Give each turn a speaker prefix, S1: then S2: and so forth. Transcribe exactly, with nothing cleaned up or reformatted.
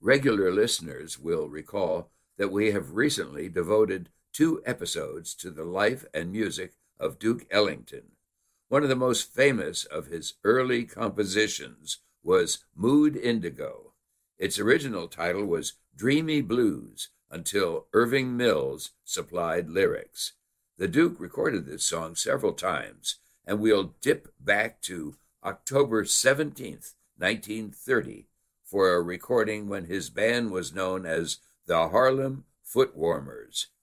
S1: Regular listeners will recall that we have recently devoted two episodes to the life and music of Duke Ellington. One of the most famous of his early compositions was Mood Indigo. Its original title was Dreamy Blues until Irving Mills supplied lyrics. The Duke recorded this song several times, and we'll dip back to October seventeenth, nineteen thirty, for a recording when his band was known as the Harlem Footwarmers.